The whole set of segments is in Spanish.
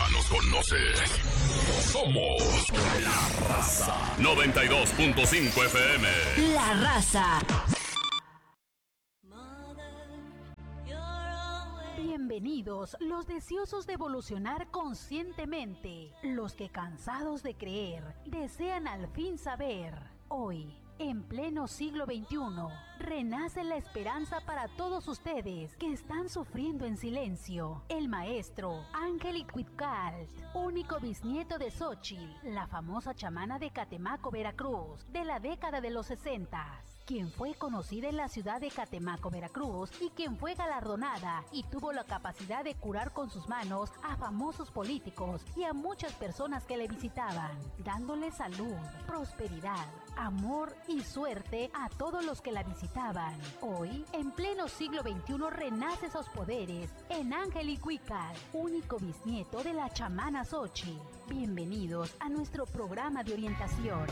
ya nos conoces. Somos La Raza. 92.5 FM. La Raza. Bienvenidos los deseosos de evolucionar conscientemente, los que cansados de creer, desean al fin saber. Hoy, en pleno siglo XXI, renace la esperanza para todos ustedes que están sufriendo en silencio. El maestro Ángel Cuitcalt, único bisnieto de Xochitl, la famosa chamana de Catemaco, Veracruz, de la década de los 60, quien fue conocida en la ciudad de Catemaco, Veracruz, y quien fue galardonada y tuvo la capacidad de curar con sus manos a famosos políticos y a muchas personas que le visitaban, dándole salud, prosperidad, amor y suerte a todos los que la visitaban. Hoy, en pleno siglo XXI, renace esos poderes en Ángel Cuitcalt, único bisnieto de la chamana Xochitl. Bienvenidos a nuestro programa de orientación.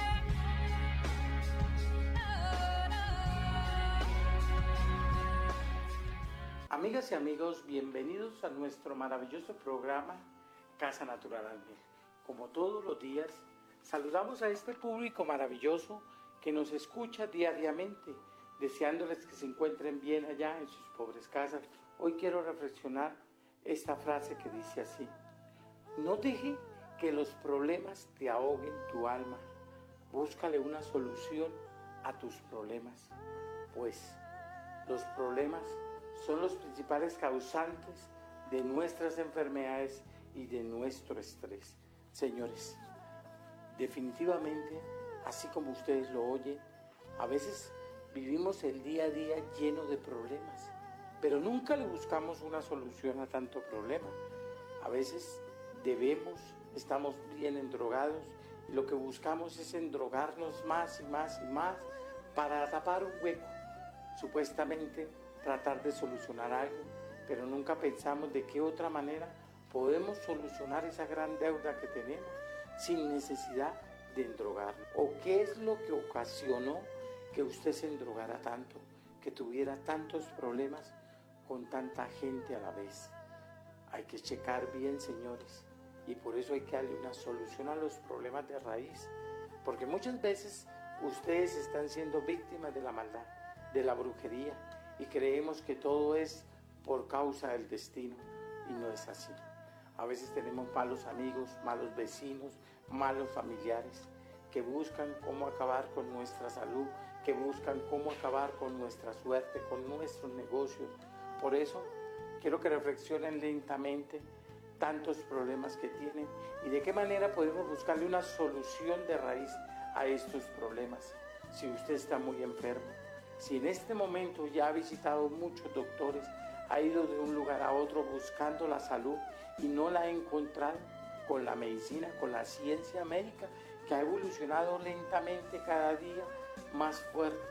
Amigas y amigos, bienvenidos a nuestro maravilloso programa Casa Natural Ángel. Como todos los días, saludamos a este público maravilloso que nos escucha diariamente, deseándoles que se encuentren bien allá en sus pobres casas. Hoy quiero reflexionar esta frase que dice así: no deje que los problemas te ahoguen tu alma, búscale una solución a tus problemas, pues los problemas son los principales causantes de nuestras enfermedades y de nuestro estrés. Señores, definitivamente, así como ustedes lo oyen, a veces vivimos el día a día lleno de problemas, pero nunca le buscamos una solución a tanto problema. A veces estamos bien endrogados y lo que buscamos es endrogarnos más y más y más para tapar un hueco, supuestamente tratar de solucionar algo, pero nunca pensamos de qué otra manera podemos solucionar esa gran deuda que tenemos sin necesidad de endrogarnos. ¿O qué es lo que ocasionó que usted se endrogara tanto, que tuviera tantos problemas con tanta gente a la vez? Hay que checar bien, señores, y por eso hay que darle una solución a los problemas de raíz, porque muchas veces ustedes están siendo víctimas de la maldad, de la brujería, y creemos que todo es por causa del destino, y no es así. A veces tenemos malos amigos, malos vecinos, malos familiares, que buscan cómo acabar con nuestra salud, que buscan cómo acabar con nuestra suerte, con nuestros negocios. Por eso, quiero que reflexionen lentamente tantos problemas que tienen y de qué manera podemos buscarle una solución de raíz a estos problemas. Si usted está muy enfermo, si en este momento ya ha visitado muchos doctores, ha ido de un lugar a otro buscando la salud y no la ha encontrado, con la medicina, con la ciencia médica que ha evolucionado lentamente cada día más fuerte,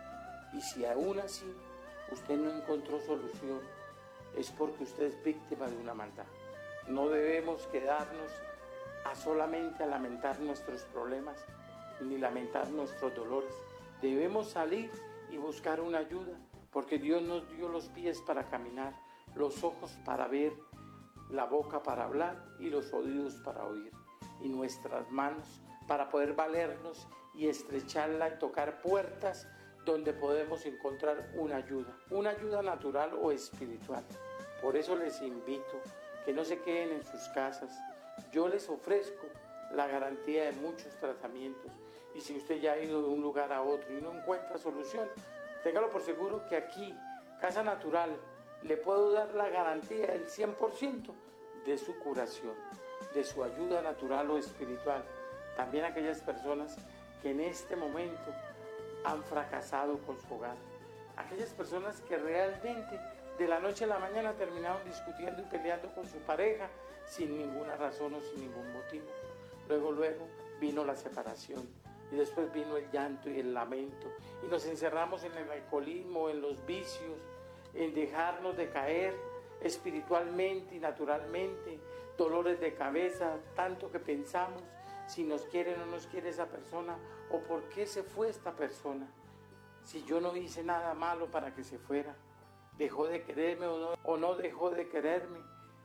y si aún así usted no encontró solución, es porque usted es víctima de una maldad. No debemos quedarnos solamente a lamentar nuestros problemas ni lamentar nuestros dolores. Debemos salir y buscar una ayuda, porque Dios nos dio los pies para caminar, los ojos para ver, la boca para hablar y los oídos para oír, y nuestras manos para poder valernos y estrecharla y tocar puertas donde podemos encontrar una ayuda natural o espiritual. Por eso les invito que no se queden en sus casas. Yo les ofrezco la garantía de muchos tratamientos, y si usted ya ha ido de un lugar a otro y no encuentra solución, téngalo por seguro que aquí, Casa Natural, le puedo dar la garantía del 100% de su curación, de su ayuda natural o espiritual. También aquellas personas que en este momento han fracasado con su hogar, aquellas personas que realmente de la noche a la mañana terminaron discutiendo y peleando con su pareja sin ninguna razón o sin ningún motivo. Luego vino la separación, y después vino el llanto y el lamento, y nos encerramos en el alcoholismo, en los vicios, en dejarnos de caer espiritualmente y naturalmente, dolores de cabeza, tanto que pensamos si nos quiere o no nos quiere esa persona, o por qué se fue esta persona, si yo no hice nada malo para que se fuera, dejó de quererme o no dejó de quererme.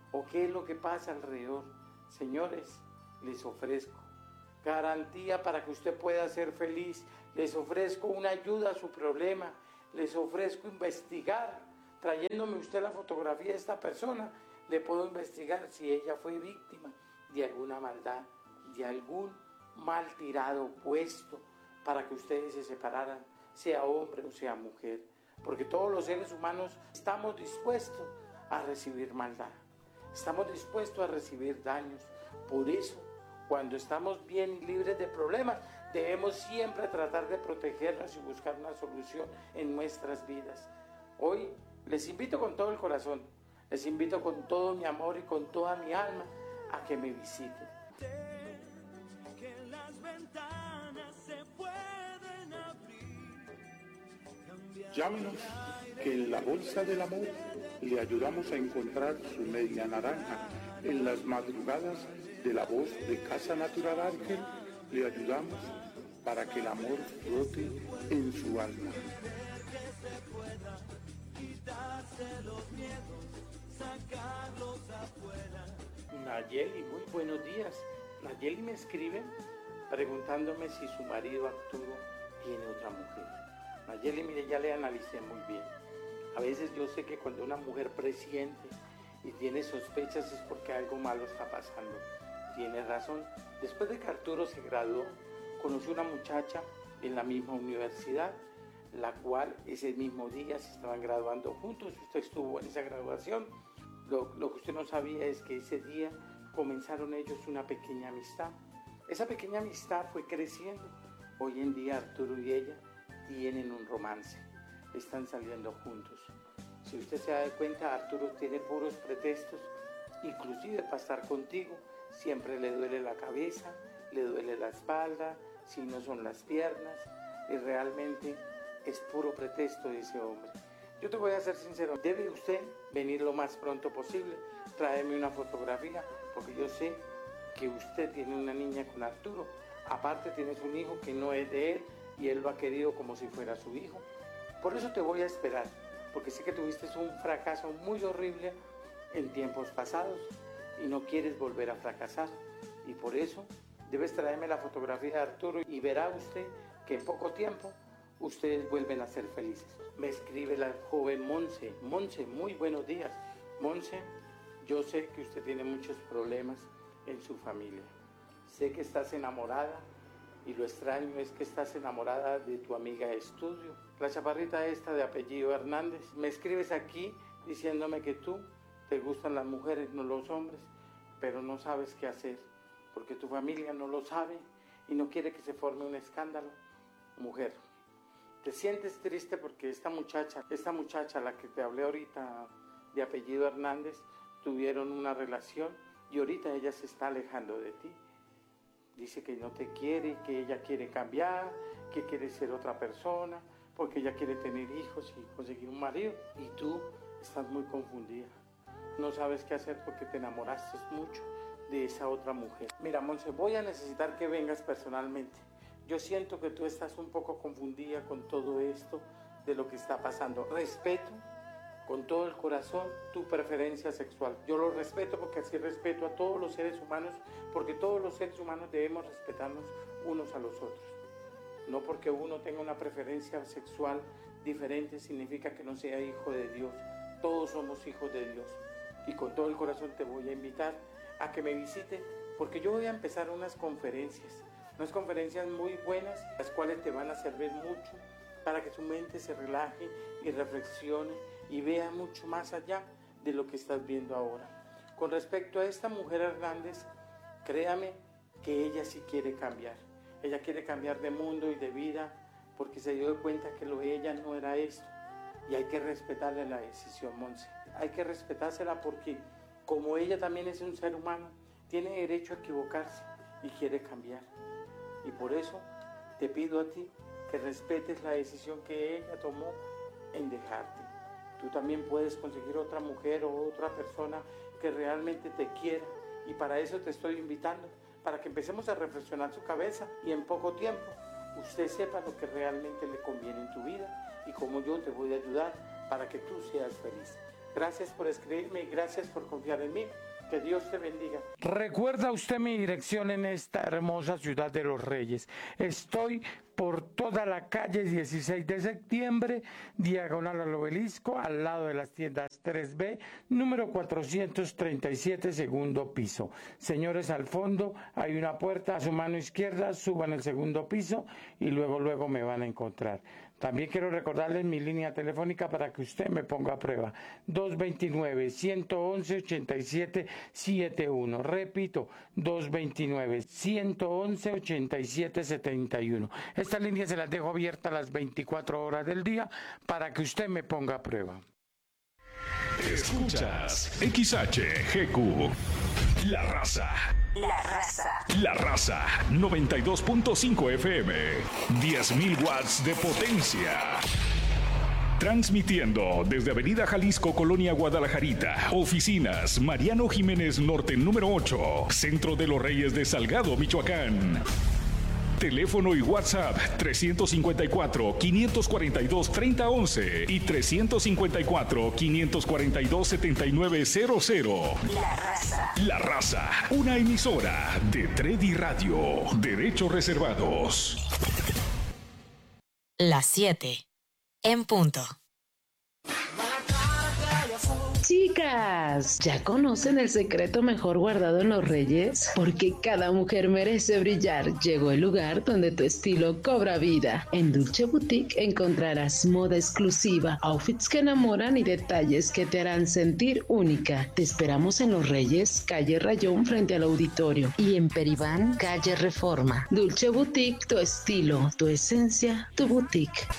o qué es lo que pasa alrededor. Señores, les ofrezco garantía para que usted pueda ser feliz. Les ofrezco una ayuda a su problema. Les ofrezco investigar. Trayéndome usted la fotografía de esta persona, le puedo investigar si ella fue víctima de alguna maldad, de algún mal tirado puesto para que ustedes se separaran, sea hombre o sea mujer. Porque todos los seres humanos estamos dispuestos a recibir maldad. Estamos dispuestos a recibir daños. Por eso, cuando estamos bien y libres de problemas, debemos siempre tratar de protegernos y buscar una solución en nuestras vidas. Hoy les invito con todo el corazón, les invito con todo mi amor y con toda mi alma a que me visiten. Llámenos, que en la Bolsa del Amor le ayudamos a encontrar su media naranja. En las madrugadas de la voz de Casa Natural Ángel le ayudamos para que el amor flote en su alma. Nayeli, muy buenos días. Nayeli me escribe preguntándome si su marido Arturo tiene otra mujer. Nayeli, mire, ya le analicé muy bien. A veces yo sé que cuando una mujer presiente y tiene sospechas es porque algo malo está pasando. Tiene razón. Después de que Arturo se graduó, conoció una muchacha en la misma universidad, la cual ese mismo día se estaban graduando juntos. Usted estuvo en esa graduación. Lo que usted no sabía es que ese día comenzaron ellos una pequeña amistad. Esa pequeña amistad fue creciendo. Hoy en día Arturo y ella tienen un romance. Están saliendo juntos. Si usted se da cuenta, Arturo tiene puros pretextos. Inclusive para estar contigo, siempre le duele la cabeza, le duele la espalda, si no son las piernas. Y realmente es puro pretexto de ese hombre. Yo te voy a ser sincero, debe usted venir lo más pronto posible, traerme una fotografía, porque yo sé que usted tiene una niña con Arturo. Aparte tienes un hijo que no es de él y él lo ha querido como si fuera su hijo. Por eso te voy a esperar, porque sé que tuviste un fracaso muy horrible en tiempos pasados y no quieres volver a fracasar. Y por eso debes traerme la fotografía de Arturo y verá usted que en poco tiempo ustedes vuelven a ser felices. Me escribe la joven Monse. Monse, muy buenos días. Monse, yo sé que usted tiene muchos problemas en su familia. Sé que estás enamorada y lo extraño es que estás enamorada de tu amiga de estudio, la chaparrita esta de apellido Hernández. Me escribes aquí diciéndome que tú te gustan las mujeres, no los hombres, pero no sabes qué hacer, porque tu familia no lo sabe y no quiere que se forme un escándalo. Mujer, te sientes triste porque esta muchacha, la que te hablé ahorita, de apellido Hernández, tuvieron una relación y ahorita ella se está alejando de ti. Dice que no te quiere, que ella quiere cambiar, que quiere ser otra persona, porque ella quiere tener hijos y conseguir un marido. Y tú estás muy confundida. No sabes qué hacer porque te enamoraste mucho de esa otra mujer. Mira, Monse, voy a necesitar que vengas personalmente. Yo siento que tú estás un poco confundida con todo esto de lo que está pasando. Respeto con todo el corazón tu preferencia sexual. Yo lo respeto porque así respeto a todos los seres humanos, porque todos los seres humanos debemos respetarnos unos a los otros. No porque uno tenga una preferencia sexual diferente significa que no sea hijo de Dios. Todos somos hijos de Dios. Y con todo el corazón te voy a invitar a que me visite, porque yo voy a empezar unas conferencias muy buenas, las cuales te van a servir mucho para que tu mente se relaje y reflexione y vea mucho más allá de lo que estás viendo ahora. Con respecto a esta mujer Hernández, créame que ella sí quiere cambiar. Ella quiere cambiar de mundo y de vida porque se dio cuenta que lo de ella no era esto. Y hay que respetarle la decisión, Monse. Hay que respetársela porque como ella también es un ser humano, tiene derecho a equivocarse y quiere cambiar. Y por eso te pido a ti que respetes la decisión que ella tomó en dejarte. Tú también puedes conseguir otra mujer o otra persona que realmente te quiera. Y para eso te estoy invitando, para que empecemos a reflexionar su cabeza y en poco tiempo usted sepa lo que realmente le conviene en tu vida y cómo yo te voy a ayudar para que tú seas feliz. Gracias por escribirme y gracias por confiar en mí. Que Dios te bendiga. ¿Recuerda usted mi dirección en esta hermosa ciudad de Los Reyes? Estoy por toda la calle 16 de septiembre, diagonal al Obelisco, al lado de las tiendas 3B, número 437, segundo piso. Señores, al fondo hay una puerta a su mano izquierda, suban el segundo piso y luego me van a encontrar. También quiero recordarles mi línea telefónica para que usted me ponga a prueba. 229-111-8771. Repito, 229-111-8771. Esta línea se las dejo abierta a las 24 horas del día para que usted me ponga a prueba. Escuchas XHGQ. La Raza. La Raza. La Raza 92.5 FM. 10.000 watts de potencia. Transmitiendo desde Avenida Jalisco, Colonia Guadalajarita. Oficinas Mariano Jiménez Norte, número 8. Centro de los Reyes de Salgado, Michoacán. Teléfono y WhatsApp 354-542-3011 y 354-542-7900. La Raza. La Raza, una emisora de Tredi Radio. Derechos reservados. Las 7 en punto. Chicas, ¿ya conocen el secreto mejor guardado en Los Reyes? Porque cada mujer merece brillar. Llegó el lugar donde tu estilo cobra vida. En Dulce Boutique encontrarás moda exclusiva, outfits que enamoran y detalles que te harán sentir única. Te esperamos en Los Reyes, calle Rayón frente al auditorio. Y en Peribán, calle Reforma. Dulce Boutique, tu estilo, tu esencia, tu boutique.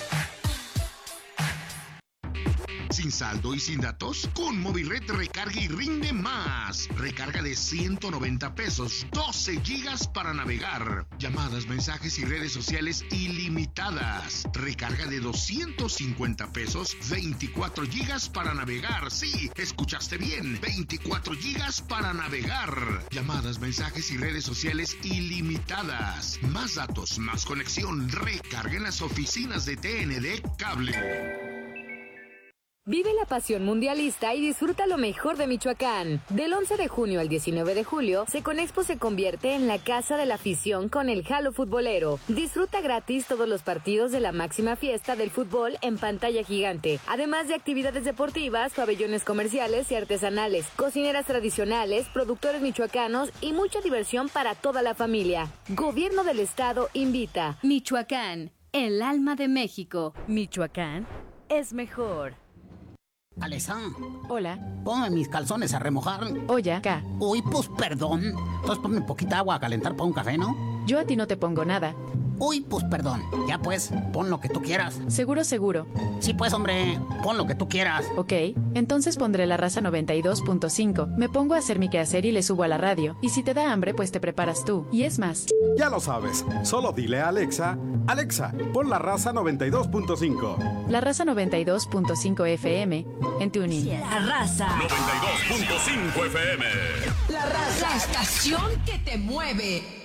¿Sin saldo y sin datos? Con Movilred recarga y rinde más. Recarga de 190 pesos, 12 gigas para navegar. Llamadas, mensajes y redes sociales ilimitadas. Recarga de 250 pesos, 24 gigas para navegar. Sí, escuchaste bien, 24 gigas para navegar. Llamadas, mensajes y redes sociales ilimitadas. Más datos, más conexión. Recarga en las oficinas de TND Cable. Vive la pasión mundialista y disfruta lo mejor de Michoacán. Del 11 de junio al 19 de julio, Seconexpo se convierte en la casa de la afición con el Jalo Futbolero. Disfruta gratis todos los partidos de la máxima fiesta del fútbol en pantalla gigante, además de actividades deportivas, pabellones comerciales y artesanales, cocineras tradicionales, productores michoacanos y mucha diversión para toda la familia. Gobierno del Estado invita. Michoacán, el alma de México. Michoacán es mejor. Alesa. Hola. Ponme mis calzones a remojar. Oye, acá. Uy, pues perdón. Entonces ponme poquita agua a calentar para un café, ¿no? Yo a ti no te pongo nada. Uy, pues perdón. Ya pues, pon lo que tú quieras. Seguro. Sí pues, hombre, pon lo que tú quieras. Ok, entonces pondré La Raza 92.5. Me pongo a hacer mi quehacer y le subo a la radio. Y si te da hambre, pues te preparas tú. Y es más. Ya lo sabes. Solo dile a Alexa, Alexa, pon La Raza 92.5. La Raza 92.5 FM en TuneIn. La Raza 92.5 FM. La Raza, la estación que te mueve.